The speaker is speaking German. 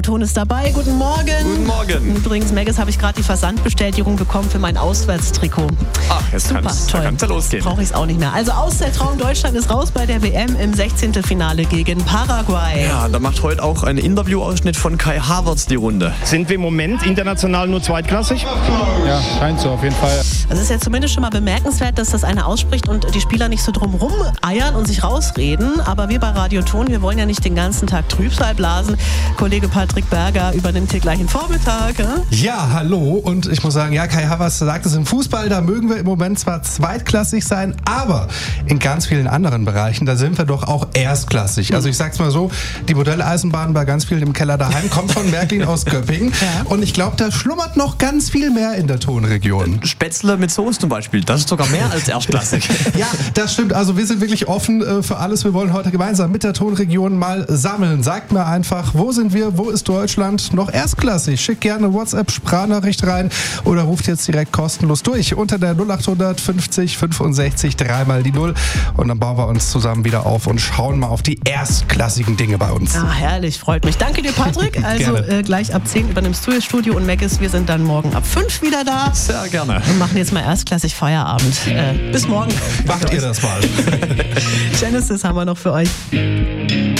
Ton ist dabei. Guten Morgen. Guten Morgen. Übrigens, Megas, habe ich gerade die Versandbestätigung bekommen für mein Auswärtstrikot. Ach, jetzt super, toll. Kann's ja losgehen. Brauche ich es auch nicht mehr. Also Auszeit-Traum Deutschland ist raus bei der WM im 16. Finale gegen Paraguay. Ja, da macht heute auch ein Interviewausschnitt von Kai Havertz die Runde. Sind wir im Moment international nur zweitklassig? Ja, scheint so auf jeden Fall. Es ist ja zumindest schon mal bemerkenswert, dass das einer ausspricht und die Spieler nicht so drum eiern und sich rausreden. Aber wir bei Radio Ton, wir wollen ja nicht den ganzen Tag Trübsal blasen. Kollege Patrick Berger übernimmt hier gleich den Vormittag. Ja, hallo. Und ich muss sagen, ja, Kai Havertz sagt es im Fußball, da mögen wir im Moment zwar zweitklassig sein, aber in ganz vielen anderen Bereichen, da sind wir doch auch erstklassig. Also ich sag's mal so, die Modelleisenbahn bei ganz vielen im Keller daheim kommt von Märklin aus Göppingen. Ja. Und ich glaube, da schlummert noch ganz viel mehr in der Tonregion. Spätzle mit Soße zum Beispiel, das ist sogar mehr als erstklassig. Ja, das stimmt. Also wir sind wirklich offen für alles. Wir wollen heute gemeinsam mit der Tonregion mal sammeln. Sagt mir einfach, wo sind wir, wo ist Deutschland noch erstklassig? Schickt gerne WhatsApp-Sprachnachricht rein oder ruft jetzt direkt kostenlos durch unter der 0800 50 65 3 mal die 0 und dann bauen wir uns zusammen wieder auf und schauen mal auf die erstklassigen Dinge bei uns. Ah, herrlich, freut mich. Danke dir, Patrick. Also gleich ab 10 übernimmst du das Studio und Megas, wir sind dann morgen ab 5 wieder da. Sehr gerne. Wir machen jetzt mal erstklassig Feierabend. Bis morgen. Macht ihr das mal. Genesis haben wir noch für euch.